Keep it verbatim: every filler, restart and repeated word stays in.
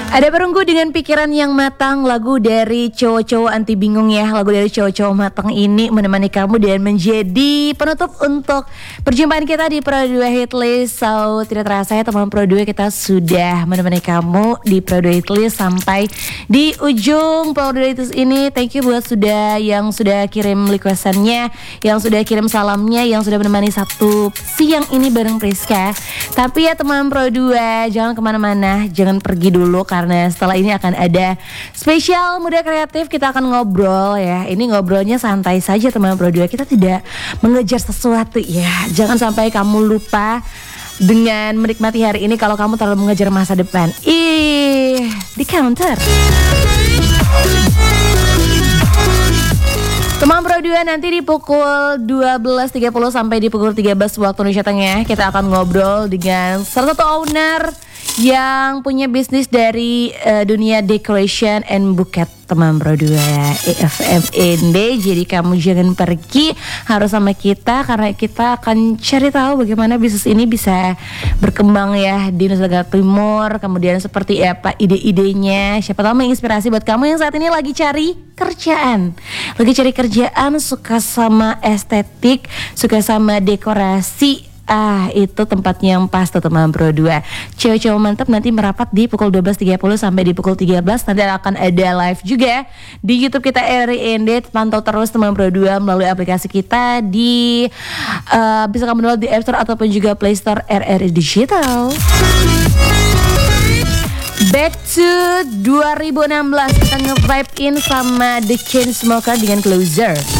Ada perunggu dengan pikiran yang matang, lagu dari cowok-cowok anti bingung ya. Lagu dari cowok-cowok matang ini menemani kamu dan menjadi penutup untuk perjumpaan kita di Pro dua Hitlist. So tidak terasa ya teman Pro dua, kita sudah menemani kamu di Pro dua Hitlist sampai di ujung Pro dua Hitlist ini. Thank you buat sudah yang sudah kirim requestannya, yang sudah kirim salamnya, yang sudah menemani satu siang ini bareng Priska. Tapi ya teman Pro dua, jangan kemana-mana, jangan pergi dulu karena setelah ini akan ada spesial Muda Kreatif. Kita akan ngobrol ya. Ini ngobrolnya santai saja teman Pro dua. Kita tidak mengejar sesuatu ya. Jangan sampai kamu lupa dengan menikmati hari ini kalau kamu terlalu mengejar masa depan. Ih, di counter. Teman Pro dua, nanti di pukul dua belas tiga puluh sampai di pukul tiga belas waktu Indonesia Tengah kita akan ngobrol dengan salah satu owner yang punya bisnis dari uh, dunia decoration and bouquet teman Pro dua E F M N D. Jadi kamu jangan pergi, harus sama kita karena kita akan cari tahu bagaimana bisnis ini bisa berkembang ya di Nusa Tenggara Timur. Kemudian seperti apa ide-idenya, siapa tahu menginspirasi buat kamu yang saat ini lagi cari kerjaan, lagi cari kerjaan, suka sama estetik, suka sama dekorasi. Ah, itu tempatnya yang pas tuh teman Pro dua. Cewek-cewek mantap nanti merapat di pukul dua belas tiga puluh sampai di pukul tiga belas. Nanti akan ada live juga di YouTube kita R I N D. Pantau terus teman Pro dua melalui aplikasi kita di uh, bisa kamu download di App Store ataupun juga Play Store R R I Digital. Back to dua ribu enam belas, kita nge-vibe in sama The Chainsmokers dengan Closer.